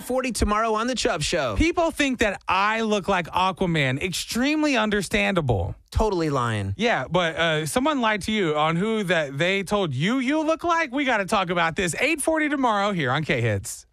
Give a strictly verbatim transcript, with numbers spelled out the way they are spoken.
eight forty tomorrow on The Chubb Show. People think that I look like Aquaman. Extremely understandable. Totally lying. Yeah, but uh, someone lied to you on who that they told you you look like. We got to talk about this. eight forty tomorrow here on K-Hits.